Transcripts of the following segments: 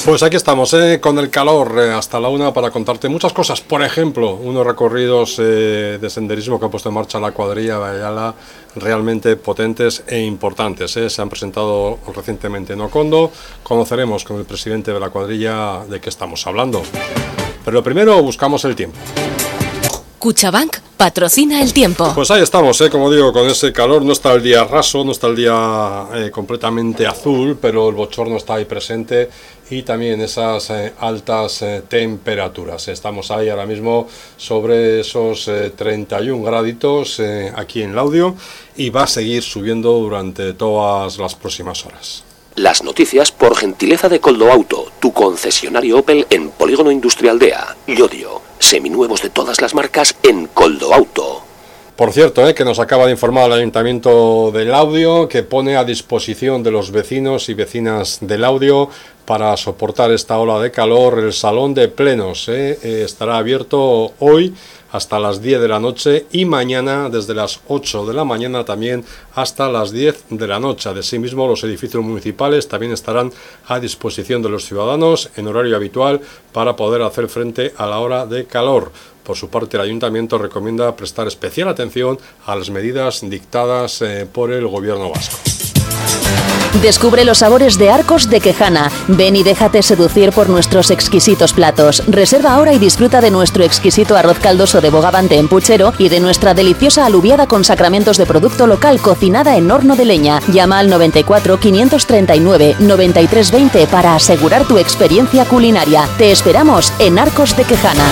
Pues aquí estamos, con el calor hasta la 1 para contarte muchas cosas. Por ejemplo, unos recorridos de senderismo que ha puesto en marcha la cuadrilla de Ayala, realmente potentes e importantes. Se han presentado recientemente en Ocondo. Conoceremos con el presidente de la cuadrilla de qué estamos hablando. Pero primero buscamos el tiempo. Cuchabank patrocina el tiempo. Pues ahí estamos, como digo, con ese calor. No está el día raso, no está el día completamente azul, pero el bochorno está ahí presente y también esas altas temperaturas. Estamos ahí ahora mismo sobre esos 31 graditos aquí en Laudio y va a seguir subiendo durante todas las próximas horas. Las noticias por gentileza de Coldo Auto, tu concesionario Opel en Polígono Industrial Dea, Llodio. Seminuevos de todas las marcas en Coldo Auto. Por cierto, que nos acaba de informar el Ayuntamiento de Laudio, que pone a disposición de los vecinos y vecinas de Laudio para soportar esta ola de calor el salón de plenos. Estará abierto hoy hasta las 10 de la noche y mañana desde las 8 de la mañana también hasta las 10 de la noche. Asimismo, los edificios municipales también estarán a disposición de los ciudadanos en horario habitual para poder hacer frente a la hora de calor. Por su parte, el Ayuntamiento recomienda prestar especial atención a las medidas dictadas por el Gobierno vasco. Descubre los sabores de Arcos de Quejana. Ven y déjate seducir por nuestros exquisitos platos. Reserva ahora y disfruta de nuestro exquisito arroz caldoso de bogavante en puchero y de nuestra deliciosa alubiada con sacramentos de producto local cocinada en horno de leña. Llama al 94 539 9320 para asegurar tu experiencia culinaria. Te esperamos en Arcos de Quejana.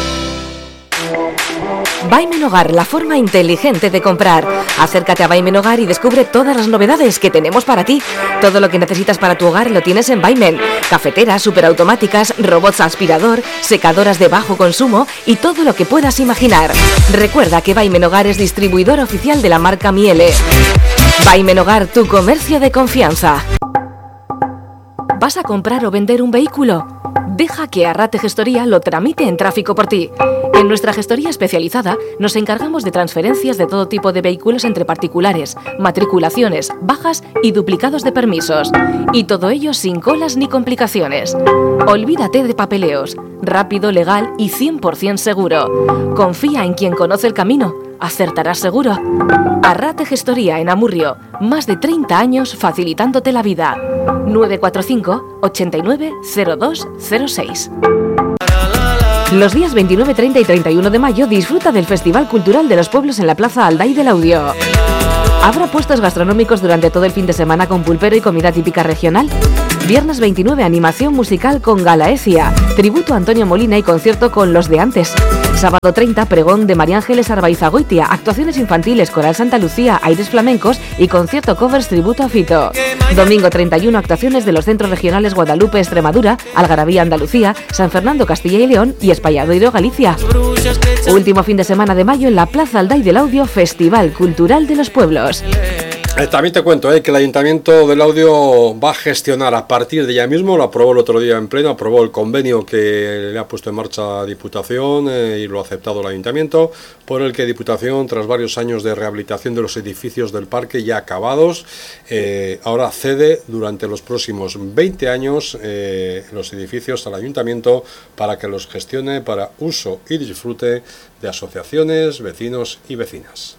Vaimen Hogar, la forma inteligente de comprar. Acércate a Vaimen Hogar y descubre todas las novedades que tenemos para ti. Todo lo que necesitas para tu hogar lo tienes en Vaimen. Cafeteras, superautomáticas, robots aspirador, secadoras de bajo consumo y todo lo que puedas imaginar. Recuerda que Vaimen Hogar es distribuidor oficial de la marca Miele. Vaimen Hogar, tu comercio de confianza. ¿Vas a comprar o vender un vehículo? Deja que Arrate Gestoría lo tramite en tráfico por ti. En nuestra gestoría especializada nos encargamos de transferencias de todo tipo de vehículos entre particulares, matriculaciones, bajas y duplicados de permisos. Y todo ello sin colas ni complicaciones. Olvídate de papeleos. Rápido, legal y 100% seguro. Confía en quien conoce el camino. Acertarás seguro. Arrate Gestoría en Amurrio. Más de 30 años facilitándote la vida. 945 89 02 06. Los días 29, 30 y 31 de mayo disfruta del Festival Cultural de los Pueblos en la Plaza Alday de Laudio. Habrá puestos gastronómicos durante todo el fin de semana con pulpero y comida típica regional. Viernes 29, animación musical con Galaecia, tributo a Antonio Molina y concierto con Los de Antes. Sábado 30, pregón de María Ángeles Arbaizagoitia, actuaciones infantiles, coral Santa Lucía, aires flamencos y concierto covers tributo a Fito. Domingo 31, actuaciones de los centros regionales Guadalupe, Extremadura, Algarabía, Andalucía, San Fernando, Castilla y León y Espalladoiro, Galicia. Último fin de semana de mayo en la Plaza Alday del Laudio, Festival Cultural de los Pueblos. También te cuento que el Ayuntamiento de Laudio va a gestionar a partir de ya mismo, lo aprobó el otro día en pleno, aprobó el convenio que le ha puesto en marcha Diputación y lo ha aceptado el Ayuntamiento, por el que Diputación, tras varios años de rehabilitación de los edificios del parque ya acabados, ahora cede durante los próximos 20 años los edificios al Ayuntamiento para que los gestione para uso y disfrute de asociaciones, vecinos y vecinas.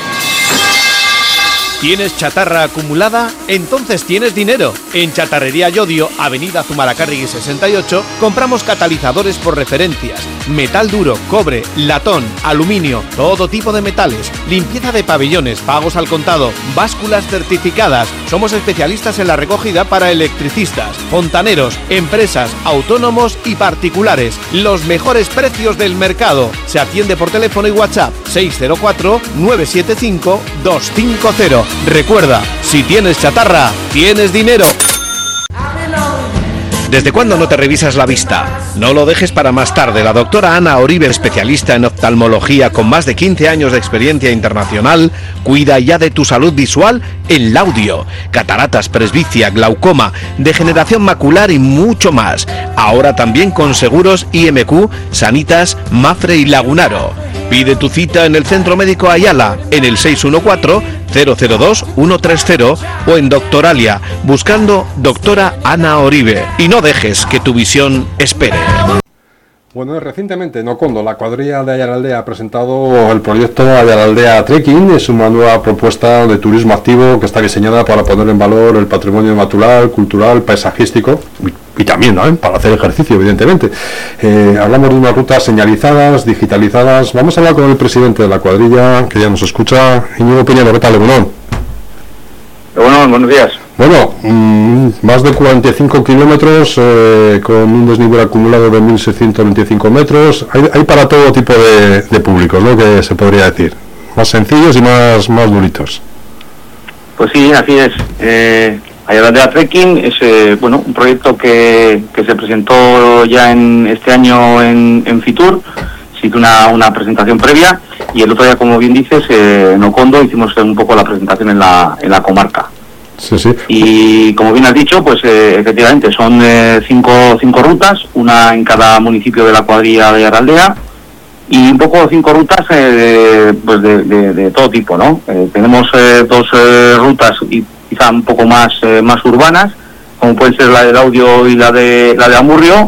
¿Tienes chatarra acumulada? Entonces tienes dinero. En Chatarrería Llodio, Avenida Zumalacárregui 68, compramos catalizadores por referencias, metal duro, cobre, latón, aluminio, todo tipo de metales, limpieza de pabellones, pagos al contado, básculas certificadas. Somos especialistas en la recogida para electricistas, fontaneros, empresas, autónomos y particulares. Los mejores precios del mercado. Se atiende por teléfono y WhatsApp 604 975 250. Recuerda, si tienes chatarra, tienes dinero. ¿Desde cuándo no te revisas la vista? No lo dejes para más tarde. La doctora Ana Oribe, especialista en oftalmología con más de 15 años de experiencia internacional, cuida ya de tu salud visual en Laudio. Cataratas, presbicia, glaucoma, degeneración macular y mucho más. Ahora también con seguros IMQ, Sanitas, Mafre y Lagunaro. Pide tu cita en el Centro Médico Ayala, en el 614 002 130 o en Doctoralia, buscando Doctora Ana Oribe. Y no dejes que tu visión espere. Bueno, recientemente en Ocondo, la cuadrilla de Ayalaldea ha presentado el proyecto Ayalaldea Trekking. Es una nueva propuesta de turismo activo que está diseñada para poner en valor el patrimonio natural, cultural, paisajístico y también, ¿no?, para hacer ejercicio, evidentemente. Hablamos de unas rutas señalizadas, digitalizadas. Vamos a hablar con el presidente de la cuadrilla, que ya nos escucha, Íñigo Piñero. ¿Qué tal, Leonón? Bueno, buenos días. Bueno, más de 45 kilómetros con un desnivel acumulado de 1.625 metros. Hay para todo tipo de públicos, ¿no?, que se podría decir. Más sencillos y más duritos. Pues sí, así es. Ayalaldea Trekking es un proyecto que se presentó ya este año en Fitur. Se hizo una presentación previa y el otro día, como bien dices, en Ocondo hicimos un poco la presentación en la comarca. Sí, sí. Y como bien has dicho, pues efectivamente son cinco rutas, una en cada municipio de la cuadrilla de Ayalaldea, y un poco 5 rutas pues de todo tipo, ¿no? Tenemos 2 rutas y quizá un poco más urbanas, como pueden ser la del Audio y la de Amurrio,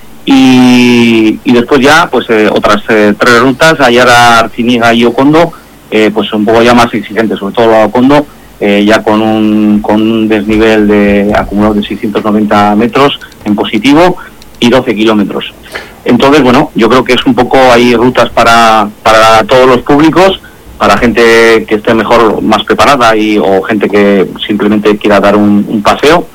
y después ya pues otras 3 rutas, Ayara, Arciniega y Ocondo, pues un poco ya más exigentes, sobre todo la Ocondo, ya con un desnivel de acumulado de 690 metros en positivo y 12 kilómetros. Entonces, bueno, yo creo que es un poco, hay rutas para todos los públicos, para gente que esté mejor, más preparada o gente que simplemente quiera dar un paseo.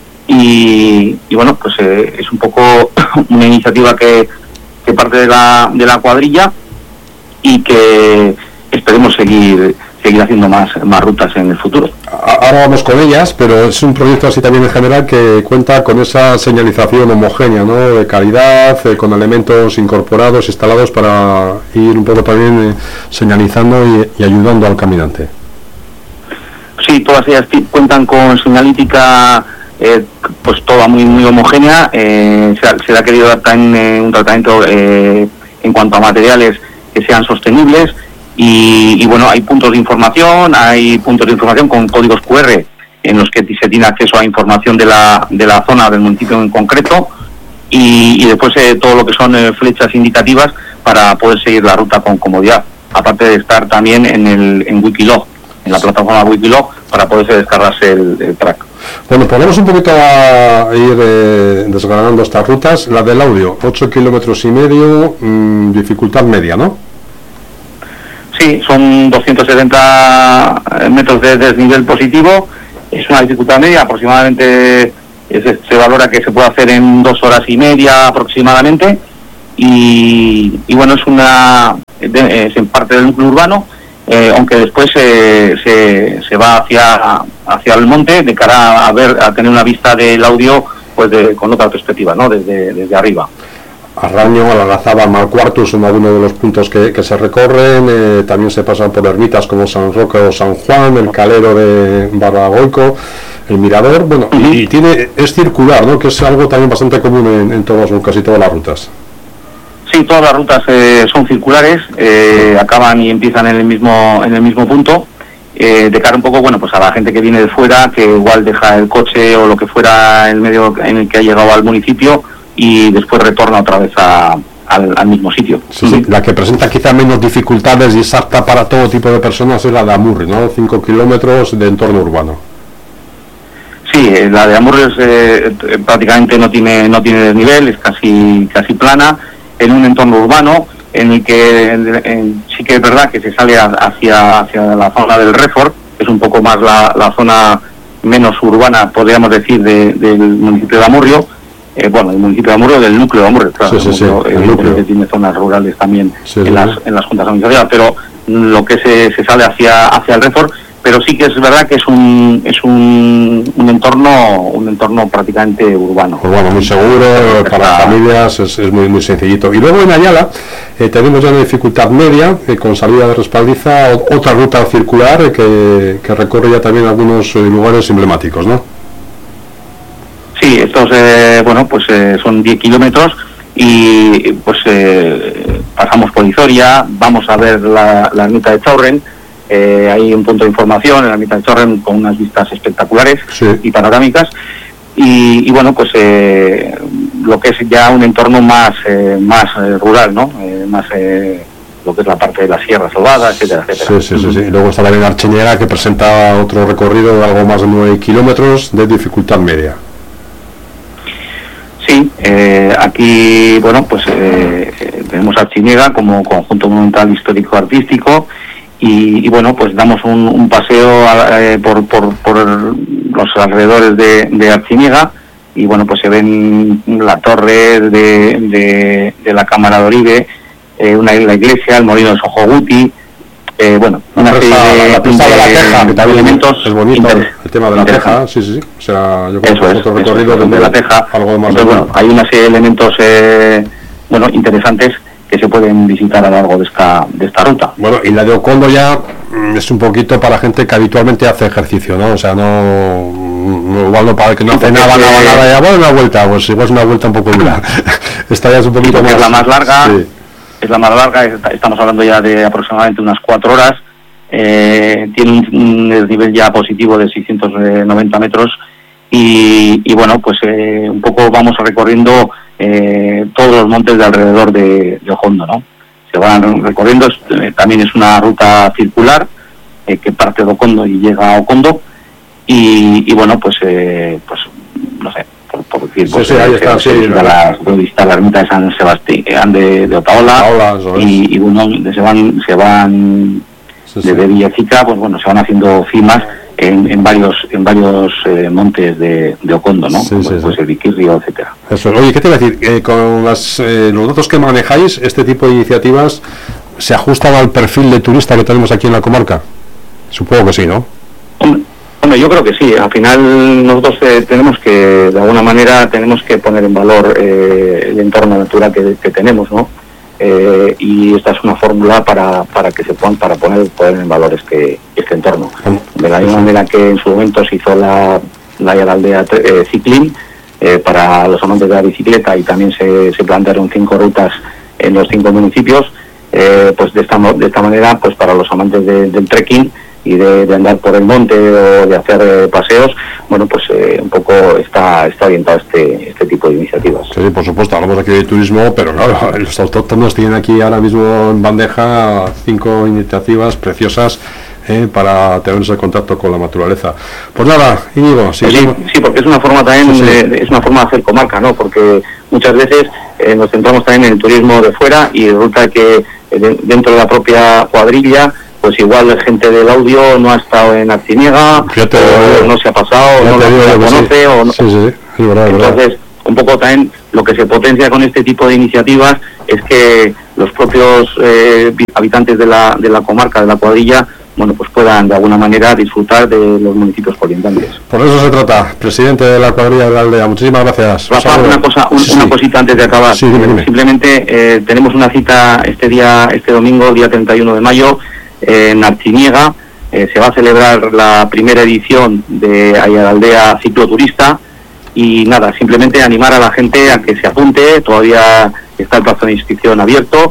Y bueno, pues es un poco una iniciativa que parte de la cuadrilla y que esperemos seguir haciendo más rutas en el futuro. Ahora vamos con ellas, pero es un proyecto así también en general que cuenta con esa señalización homogénea, ¿no?, de calidad, con elementos incorporados, instalados para ir un poco también señalizando y ayudando al caminante. Sí, todas ellas cuentan con señalítica pues toda muy homogénea. Se le ha querido dar también un tratamiento en cuanto a materiales que sean sostenibles. Y bueno, hay puntos de información con códigos QR en los que se tiene acceso a información de la zona, del municipio en concreto, y después todo lo que son flechas indicativas para poder seguir la ruta con comodidad, aparte de estar también en Wikilog, en la plataforma Wikilog, para poderse descargarse el track. Bueno, ponemos un poquito a ir desgranando estas rutas. La del Audio, 8 kilómetros y medio, dificultad media, ¿no? Sí, son 270 metros de desnivel positivo, es una dificultad media, aproximadamente se valora que se puede hacer en 2 horas y media aproximadamente, y bueno, es en parte del núcleo urbano, aunque después se va hacia el monte de cara a tener una vista del Audio pues con otra perspectiva, ¿no?, desde arriba. Arraño, Alarrazaba, Malcuarto son algunos de los puntos que se recorren. También se pasan por ermitas como San Roque o San Juan, el Calero de Barragoico, el Mirador. Bueno, y es circular, ¿no?, que es algo también bastante común en casi todas las rutas. Sí, todas las rutas son circulares, acaban y empiezan en el mismo punto, de cara un poco, bueno, pues a la gente que viene de fuera, que igual deja el coche o lo que fuera el medio en el que ha llegado al municipio, y después retorna otra vez al mismo sitio. Sí, la que presenta quizá menos dificultades y es apta para todo tipo de personas es la de Amurrio, ¿no? 5 kilómetros de entorno urbano. Sí, la de Amurrio prácticamente no tiene desnivel, es casi plana, en un entorno urbano en el que sí que es verdad que se sale hacia la zona del Refor, que es un poco más la zona menos urbana, podríamos decir, del municipio de Amurrio. Bueno, el municipio de Amurrio, del núcleo de Amurrio, claro, el núcleo que tiene zonas rurales también en las juntas administrativas, pero lo que se sale hacia el Refor, pero sí que es verdad que es un entorno prácticamente urbano. Pues bueno, muy seguro para las familias, es muy sencillito. Y luego en Ayala tenemos ya una dificultad media, con salida de Respaldiza, otra ruta circular que recorre ya también algunos lugares emblemáticos, ¿no? Sí, estos son 10 kilómetros y pues pasamos por Izoria, vamos a ver la ermita de Chaurren, hay un punto de información en la mitad del Torrent con unas vistas espectaculares y panorámicas. Y bueno, pues lo que es ya un entorno más rural, ¿no? Lo que es la parte de la Sierra Salvada, etcétera, etcétera. Sí. Y luego está también Archiñega, que presenta otro recorrido de algo más de 9 kilómetros de dificultad media. Sí, aquí, bueno, pues tenemos Archiñega como conjunto monumental histórico-artístico y bueno, pues damos un paseo por los alrededores de Archiñega y bueno, pues se ven la torre de la Cámara de Oribe, la iglesia, el molino de Sojoguti, bueno, una serie de la Teja, que también elementos. Es bonito el tema de la Teja, sí. O sea, yo creo que es otro recorrido de la Teja. Algo más. Entonces, bueno, hay una serie de elementos interesantes que se pueden visitar a lo largo de esta ruta. Bueno, y la de Ocondo ya es un poquito para gente que habitualmente hace ejercicio, ¿no? O sea, igual no para el que no hace nada, ya bueno, una vuelta, pues igual es una vuelta un poco dura. Esta ya es un poquito más. Es la más larga. Sí. Es la más larga, estamos hablando ya de aproximadamente unas 4 horas, tiene un desnivel ya positivo de 690 metros y bueno, pues un poco vamos recorriendo todos los montes de alrededor de Ocondo, ¿no? Se van recorriendo, también es una ruta circular que parte de Ocondo y llega a Ocondo y bueno, pues no sé, por decir, pues ahí está, puede visitar la ermita de San Sebastián de Otaola y bueno, se van desde Villachica, pues bueno, se van haciendo cimas en varios montes de Ocondo, ¿no? Pues el Viquirrio, etcétera. Eso. Oye, ¿qué te iba a decir? Con los datos que manejáis, este tipo de iniciativas se ajustan al perfil de turista que tenemos aquí en la comarca. Supongo que sí, ¿no? Hombre, yo creo que sí. Al final nosotros tenemos que, de alguna manera, poner en valor el entorno natural que tenemos, ¿no? Y esta es una fórmula para poner en valor este entorno. De la misma manera que en su momento se hizo la aldea Ciclín para los amantes de la bicicleta y también se plantearon 5 rutas en los 5 municipios, pues de esta manera, pues para los amantes del trekking y de andar por el monte o de hacer paseos, bueno, pues un poco está orientado este tipo de iniciativas. Sí, por supuesto, hablamos aquí de turismo, pero claro, los autóctonos tienen aquí ahora mismo en bandeja 5 iniciativas preciosas para tener ese contacto con la naturaleza. Pues nada, Íñigo, sí, porque es una forma también, es una forma de hacer comarca, ¿no? Porque muchas veces nos centramos también en el turismo de fuera y resulta que dentro de la propia cuadrilla, pues igual la gente del audio no ha estado en Archiñega, o no se ha pasado, o no lo conoce, o no. Sí, verdad, entonces, un poco también lo que se potencia con este tipo de iniciativas es que los propios habitantes de la comarca, de la cuadrilla, bueno, pues puedan de alguna manera disfrutar de los municipios colindantes. Por eso se trata, presidente de la cuadrilla de la aldea. Muchísimas gracias. Rafa, una cosita antes de acabar. Sí, dime. Simplemente tenemos una cita este domingo, día 31 de mayo, en Archiñega. Se va a celebrar la primera edición de Aldea Cicloturista y nada, simplemente animar a la gente a que se apunte. Todavía está el plazo de inscripción abierto.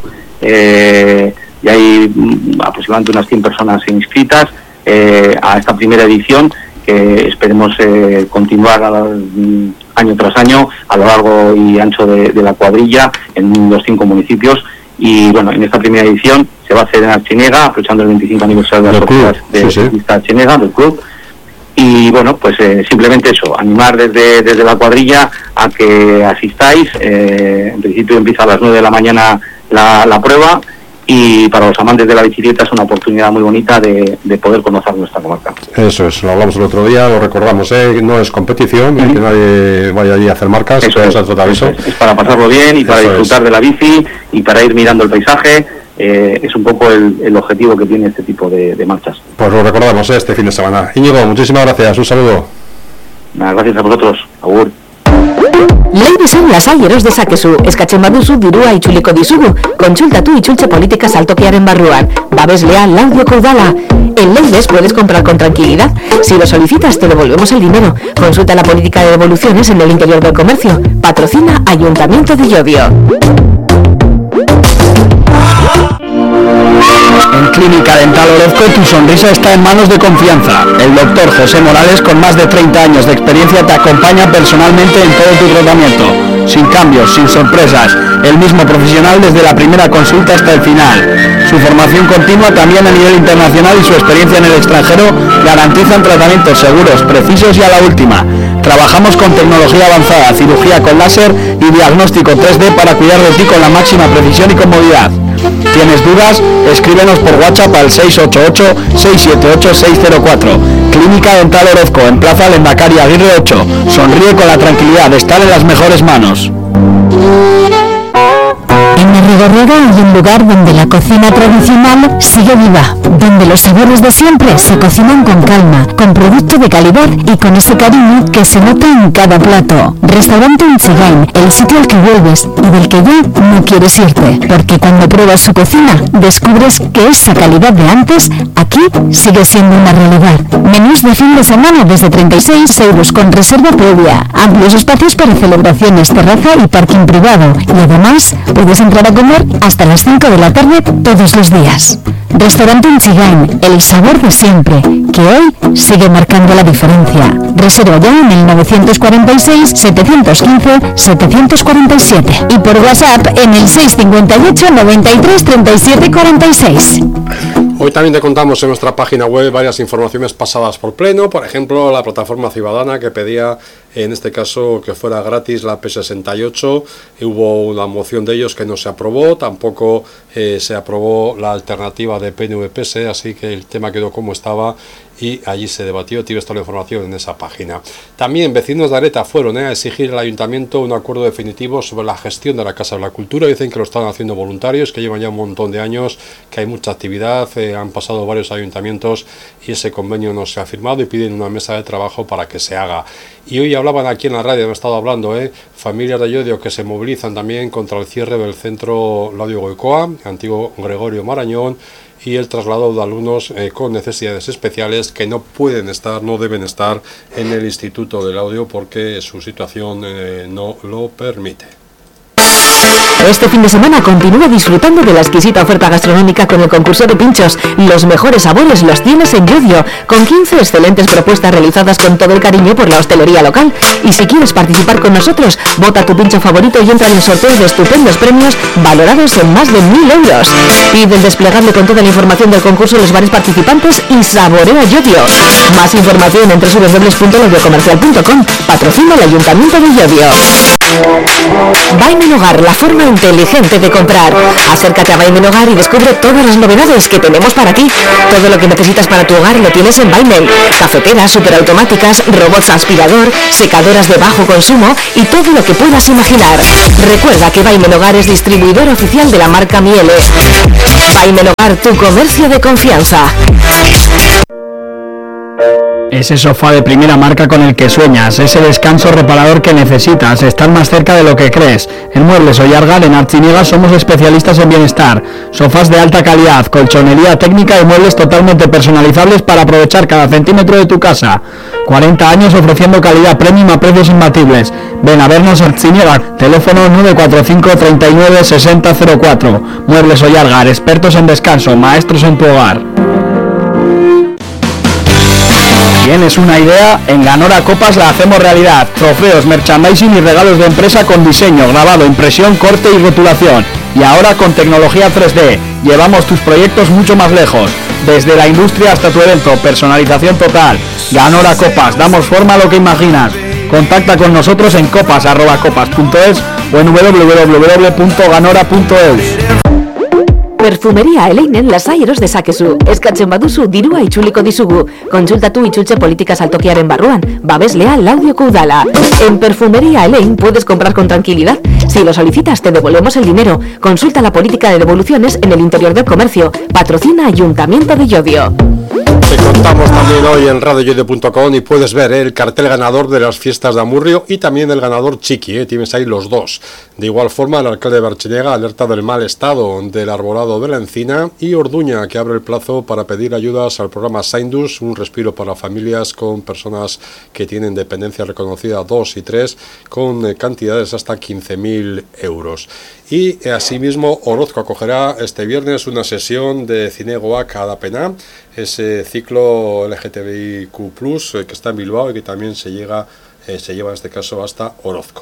Y hay aproximadamente unas 100 personas inscritas a esta primera edición, que esperemos continuar año tras año a lo largo y ancho de la cuadrilla en los 5 municipios. Y bueno, en esta primera edición se va a hacer en Archiñega, aprovechando el 25 aniversario de las Sociedades de Ciclista Archiñega, del club. Y bueno, pues simplemente eso, animar desde la cuadrilla a que asistáis. En principio empieza a las 9 de la mañana la prueba, y para los amantes de la bicicleta es una oportunidad muy bonita de poder conocer nuestra comarca. Eso es, lo hablamos el otro día, lo recordamos, no es competición, que nadie vaya allí a hacer marcas, eso es para pasarlo bien y para disfrutar de la bici y para ir mirando el paisaje. Es un poco el objetivo que tiene este tipo de marchas. Pues lo recordamos este fin de semana. Íñigo, muchísimas gracias, un saludo. Gracias a vosotros, agur. Nahi bizan lasai eros dezakezu, eskatzen baduzu dirua itzuliko dizugu. Kontsultatu itzultze politika saltokiaren barruan. Babeslea Laudioko udala. En Leides puedes comprar con tranquilidad. Si lo solicitas te devolvemos el dinero. Consulta la política de devoluciones en el interior del comercio. Patrocina Ayuntamiento de Llodio. En Clínica Dental Orozco tu sonrisa está en manos de confianza. El doctor José Morales, con más de 30 años de experiencia, te acompaña personalmente en todo tu tratamiento. Sin cambios, sin sorpresas. El mismo profesional desde la primera consulta hasta el final. Su formación continua también a nivel internacional y su experiencia en el extranjero garantizan tratamientos seguros, precisos y a la última. Trabajamos con tecnología avanzada, cirugía con láser y diagnóstico 3D para cuidar de ti con la máxima precisión y comodidad. ¿Tienes dudas? Escríbenos por WhatsApp al 688-678-604. Clínica Dental Orozco, en Plaza Lendakari Aguirre 8. Sonríe con la tranquilidad de estar en las mejores manos. En Arrigorriaga hay un lugar donde la cocina tradicional sigue viva, donde los sabores de siempre se cocinan con calma, con producto de calidad y con ese cariño que se nota en cada plato. Restaurante Unchigain, el sitio al que vuelves y del que ya no quieres irte, porque cuando pruebas su cocina descubres que esa calidad de antes aquí sigue siendo una realidad. Menús de fin de semana desde 36 euros con reserva previa, amplios espacios para celebraciones, terraza y parking privado, y además puedes entrar a comer hasta las 5 de la tarde todos los días. Restaurante Unchigain, el sabor de siempre, que hoy sigue marcando la diferencia. Reserva ya en el 946-715-747 y por WhatsApp en el 658 93 37 46. Hoy también te contamos en nuestra página web varias informaciones pasadas por pleno, por ejemplo la plataforma ciudadana que pedía en este caso que fuera gratis la P68, hubo una moción de ellos que no se aprobó, tampoco se aprobó la alternativa de PNV-PS, así que el tema quedó como estaba y allí se debatió. Tienes toda la información en esa página. También vecinos de Areta fueron a exigir al ayuntamiento un acuerdo definitivo sobre la gestión de la Casa de la Cultura. Dicen que lo están haciendo voluntarios, que llevan ya un montón de años, que hay mucha actividad, han pasado varios ayuntamientos y ese convenio no se ha firmado y piden una mesa de trabajo para que se haga. Y hoy hablaban aquí en la radio, han estado hablando, familias de Llodio que se movilizan también contra el cierre del centro Laudio Goicoa, antiguo Gregorio Marañón, y el traslado de alumnos con necesidades especiales que no pueden estar, no deben estar en el Instituto del Audio porque su situación no lo permite. Este fin de semana continúa disfrutando de la exquisita oferta gastronómica con el concurso de pinchos. Los mejores sabores los tienes en Llodio, con 15 excelentes propuestas realizadas con todo el cariño por la hostelería local. Y si quieres participar con nosotros, vota tu pincho favorito y entra en el sorteo de estupendos premios valorados en más de 1.000 euros. Pide el desplegable con toda la información del concurso en los bares participantes y saborea Llodio. Más información en www.lodiocomercial.com. Patrocina el Ayuntamiento de Llodio. Baimen Hogar, la forma inteligente de comprar. Acércate a Baimen Hogar y descubre todas las novedades que tenemos para ti. Todo lo que necesitas para tu hogar lo tienes en Baimen. Cafeteras, superautomáticas, robots aspirador, secadoras de bajo consumo y todo lo que puedas imaginar. Recuerda que Baimen Hogar es distribuidor oficial de la marca Miele. Baimen Hogar, tu comercio de confianza. Ese sofá de primera marca con el que sueñas, ese descanso reparador que necesitas, estar más cerca de lo que crees. En Muebles Ollargal, en Artziniega, somos especialistas en bienestar. Sofás de alta calidad, colchonería técnica y muebles totalmente personalizables para aprovechar cada centímetro de tu casa. 40 años ofreciendo calidad premium a precios imbatibles. Ven a vernos a Artziniega, teléfono 945 39 6004. Muebles Ollargal, expertos en descanso, maestros en tu hogar. ¿Tienes una idea? En Ganora Copas la hacemos realidad. Trofeos, merchandising y regalos de empresa con diseño, grabado, impresión, corte y rotulación. Y ahora con tecnología 3D. Llevamos tus proyectos mucho más lejos. Desde la industria hasta tu evento, personalización total. Ganora Copas, damos forma a lo que imaginas. Contacta con nosotros en copas@copas.es o en www.ganora.eus. Perfumería Eleinen lasai de sakezu. Eskatzen baduzu dirua itzuliko dizugu. Kontsultatu itzultze politikaz altokiaren barruan. Babeslea Laudioko udala. En Perfumería Elein puedes comprar con tranquilidad. Si lo solicitas te devolvemos el dinero. Consulta la política de devoluciones en el interior del comercio. Patrocina Ayuntamiento de Llodio. Te contamos también hoy en radioyodio.com y puedes ver el cartel ganador de las fiestas de Amurrio y también el ganador Chiqui, tienes ahí los dos. De igual forma, el alcalde de Barchinega alerta del mal estado del arbolado de la encina y Orduña, que abre el plazo para pedir ayudas al programa Saindus, un respiro para familias con personas que tienen dependencia reconocida 2 y 3, con cantidades hasta 15.000 euros. Y asimismo Orozco acogerá este viernes una sesión de Cinegoak Adapena, ese ciclo LGTBIQ+, que está en Bilbao y que también se lleva en este caso hasta Orozco.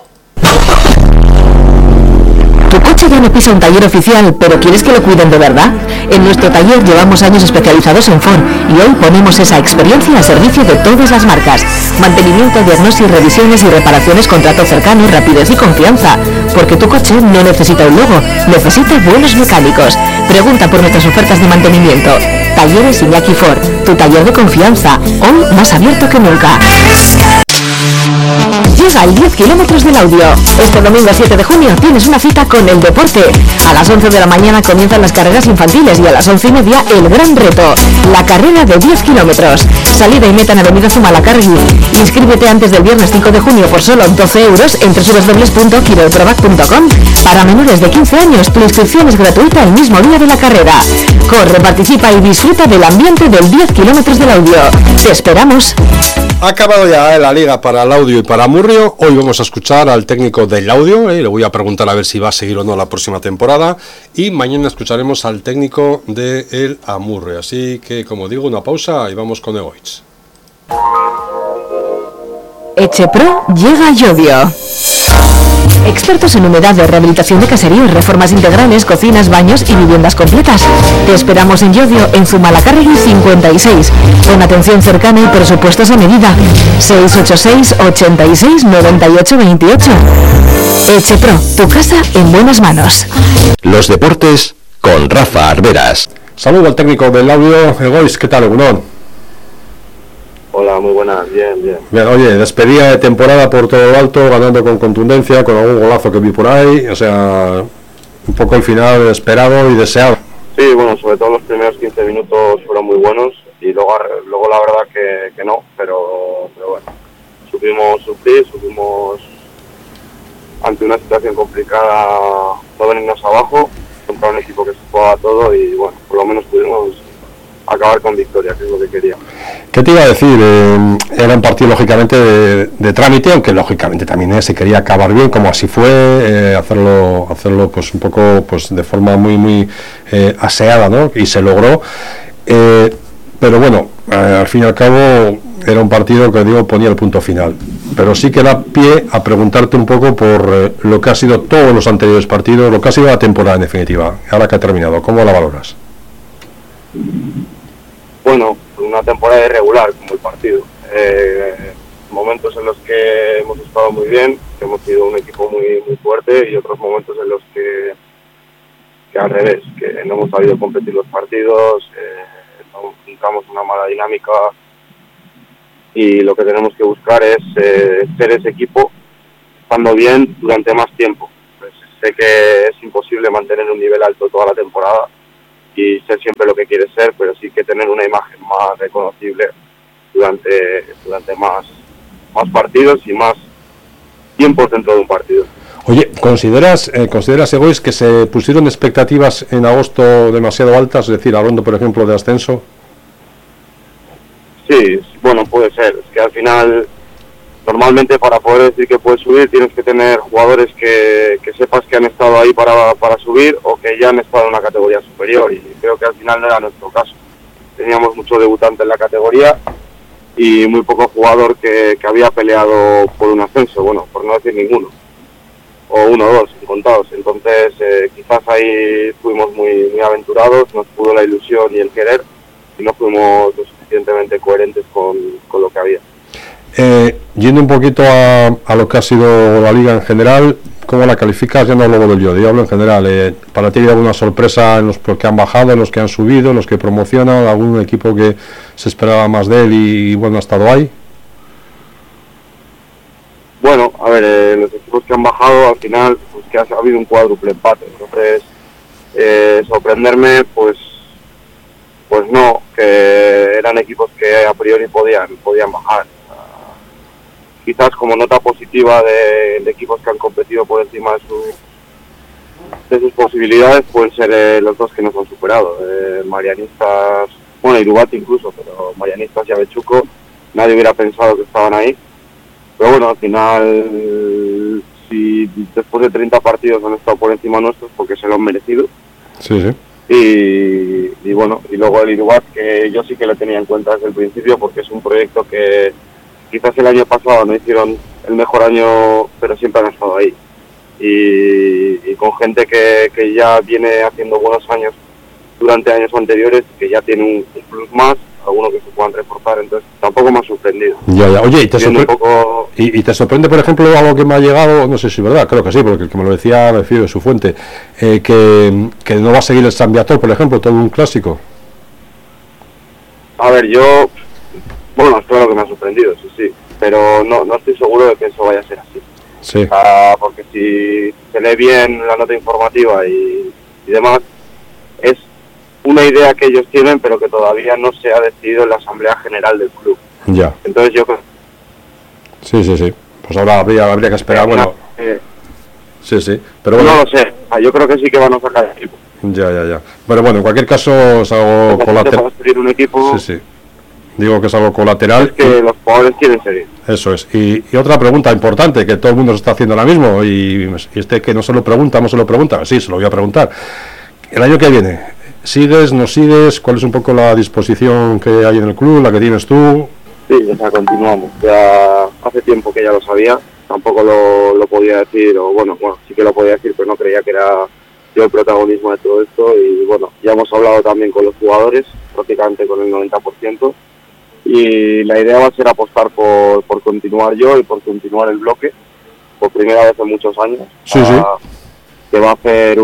¿Tu coche ya no pisa un taller oficial, pero quieres que lo cuiden de verdad? En nuestro taller llevamos años especializados en Ford y hoy ponemos esa experiencia al servicio de todas las marcas. Mantenimiento, diagnóstico, revisiones y reparaciones con trato cercano, rapidez y confianza. Porque tu coche no necesita un logo, necesita buenos mecánicos. Pregunta por nuestras ofertas de mantenimiento. Talleres Iñaki Ford, tu taller de confianza, hoy más abierto que nunca. Llega el 10 kilómetros del audio. Este domingo 7 de junio tienes una cita con el deporte. A las 11 de la mañana comienzan las carreras infantiles y a las 11:30 el gran reto, la carrera de 10 kilómetros. Salida y meta en Avenida Zumalacárregui. Inscríbete antes del viernes 5 de junio por solo 12 euros en www.kiroprovac.com. Para menores de 15 años, tu inscripción es gratuita el mismo día de la carrera. Corre, participa y disfruta del ambiente del 10 kilómetros del audio. Te esperamos. Ha acabado ya la liga para el audio y para Amurrio. Hoy vamos a escuchar al técnico del audio, le voy a preguntar a ver si va a seguir o no la próxima temporada, y mañana escucharemos al técnico del Amurrio. Así que, como digo, una pausa y vamos con Egoitz. Etxepro llega a Llodio. Expertos en humedad, rehabilitación de caseríos, reformas integrales, cocinas, baños y viviendas completas. Te esperamos en Llodio, en Zumalacárregui 56, con atención cercana y presupuestos a medida. 686 86 98 28. Etxepro, tu casa en buenas manos. Los deportes con Rafa Arberas. Saludo al técnico del audio, Egoitz, ¿qué tal, Egunon? Hola, muy buenas, bien. Bien, oye, despedida de temporada por todo lo alto, ganando con contundencia, con algún golazo que vi por ahí, o sea, un poco el final esperado y deseado. Sí, bueno, sobre todo los primeros 15 minutos fueron muy buenos y luego la verdad que no, pero bueno, supimos sufrir, supimos ante una situación complicada no venirnos abajo, contra un equipo que se jugaba todo y bueno, por lo menos pudimos acabar con victoria, que es lo que quería. ¿Qué te iba a decir? Era un partido lógicamente de trámite, aunque lógicamente también se quería acabar bien, como así fue, hacerlo pues un poco pues de forma muy aseada, ¿no? Y se logró, pero bueno, al fin y al cabo era un partido que ponía el punto final, pero sí que da pie a preguntarte un poco por lo que ha sido todos los anteriores partidos, lo que ha sido la temporada en definitiva, ahora que ha terminado. ¿Cómo la valoras? Bueno, una temporada irregular como el partido. Momentos en los que hemos estado muy bien, que hemos sido un equipo muy fuerte, y otros momentos en los que al revés, que no hemos sabido competir los partidos, encontramos una mala dinámica y lo que tenemos que buscar es ser ese equipo estando bien durante más tiempo. Pues sé que es imposible mantener un nivel alto toda la temporada y ser siempre lo que quieres ser, pero sí que tener una imagen más reconocible durante más partidos y más tiempos dentro de un partido. Oye, ¿consideras Egoitz, que se pusieron expectativas en agosto demasiado altas, es decir, hablando por ejemplo de ascenso? Sí, bueno, puede ser. Es que al final, normalmente para poder decir que puedes subir, tienes que tener jugadores que sepas que han estado ahí para subir o que ya han estado en una categoría superior, y creo que al final no era nuestro caso. Teníamos mucho debutante en la categoría y muy poco jugador que había peleado por un ascenso, bueno, por no decir ninguno, o uno o dos, contados. Entonces quizás ahí fuimos muy aventurados, nos pudo la ilusión y el querer, y no fuimos lo suficientemente coherentes con lo que había. Yendo un poquito a lo que ha sido la liga en general, ¿cómo la calificas? Ya no hablo del Llodio, hablo en general. ¿Para ti hay alguna sorpresa en los que han bajado, en los que han subido, en los que promocionan? ¿Algún equipo que se esperaba más de él y bueno, ha estado ahí? Bueno, a ver, los equipos que han bajado al final, pues que ha habido un cuádruple empate. Entonces, sorprenderme, pues no, que eran equipos que a priori podían bajar. Quizás como nota positiva de equipos que han competido por encima de sus posibilidades pueden ser los dos que nos han superado, Marianistas, bueno, Irubati incluso, pero Marianistas y Avechuco, nadie hubiera pensado que estaban ahí. Pero bueno, al final, si después de 30 partidos han estado por encima nuestros porque se lo han merecido. Sí, sí. Y bueno, y luego el Irwat, que yo sí que lo tenía en cuenta desde el principio porque es un proyecto que quizás el año pasado no hicieron el mejor año, pero siempre han estado ahí. Y con gente que ya viene haciendo buenos años durante años anteriores, que ya tiene un plus más, algunos que se puedan reforzar, entonces tampoco me ha sorprendido. Ya. Oye, ¿y te sorprende, por ejemplo, algo que me ha llegado, no sé si es verdad, creo que sí, porque el que me lo decía me fío de su fuente, que no va a seguir el San Viator, por ejemplo, todo un clásico? A ver, bueno, es claro que me ha sorprendido, sí, pero no estoy seguro de que eso vaya a ser así. Sí. Porque si se lee bien la nota informativa y demás, es una idea que ellos tienen, pero que todavía no se ha decidido en la Asamblea General del club. Ya. Entonces yo creo... Sí. Pues ahora habría que esperar, bueno... Sí, pero bueno... No lo sé, yo creo que sí que van a sacar el equipo. Ya. Pero bueno, en cualquier caso es algo colateral. Un equipo... Sí. Digo que es algo colateral. Es que los jugadores quieren seguir. Eso es. Y otra pregunta importante que todo el mundo se está haciendo ahora mismo, y que no se lo pregunta, sí, se lo voy a preguntar. El año que viene, ¿sigues, no sigues? ¿Cuál es un poco la disposición que hay en el club, la que tienes tú? Sí, continuamos. Ya hace tiempo que ya lo sabía, tampoco lo podía decir, o bueno, sí que lo podía decir, pero no creía que era yo el protagonismo de todo esto. Y bueno, ya hemos hablado también con los jugadores, prácticamente con el 90%. Y la idea va a ser apostar por continuar yo y por continuar el bloque, por primera vez en muchos años. Sí. Que va a hacer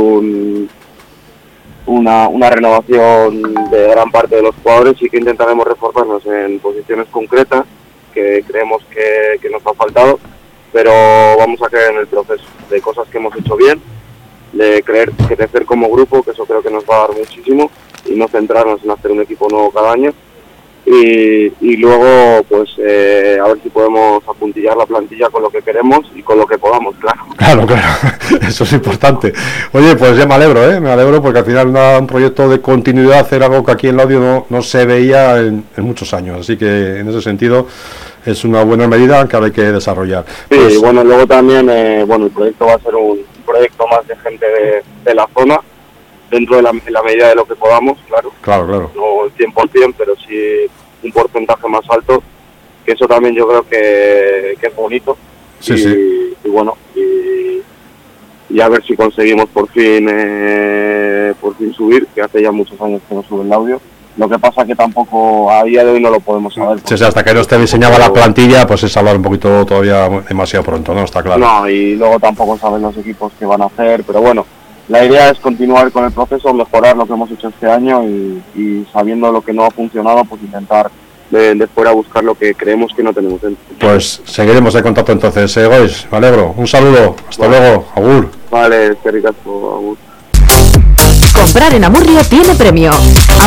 una renovación de gran parte de los jugadores y que intentaremos reforzarnos en posiciones concretas que creemos que nos ha faltado, pero vamos a creer en el proceso de cosas que hemos hecho bien, de crecer como grupo, que eso creo que nos va a dar muchísimo, y no centrarnos en hacer un equipo nuevo cada año. Y luego pues a ver si podemos apuntillar la plantilla con lo que queremos y con lo que podamos, claro, eso es importante. Oye, pues ya me alegro porque al final un proyecto de continuidad era algo que aquí en el audio no se veía en muchos años, así que en ese sentido es una buena medida que ahora hay que desarrollar. Sí, pues, y bueno, luego también el proyecto va a ser un proyecto más de gente de la zona, dentro de la medida de lo que podamos, claro. No el 100%, pero sí un porcentaje más alto, que eso también yo creo que es bonito. Sí. Y bueno, y a ver si conseguimos por fin subir, que hace ya muchos años que no sube el audio. Lo que pasa que tampoco a día de hoy no lo podemos saber. Sí, hasta que no esté diseñada la plantilla, pues es hablar un poquito todavía demasiado pronto, ¿no? Está claro. No, y luego tampoco saben los equipos que van a hacer, pero bueno, la idea es continuar con el proceso, mejorar lo que hemos hecho este año y sabiendo lo que no ha funcionado, pues intentar de fuera buscar lo que creemos que no tenemos dentro. Pues seguiremos en contacto entonces, Gois, me alegro. Un saludo, hasta luego, agur. Vale, qué ricasco, agur. Comprar en Amurrio tiene premio.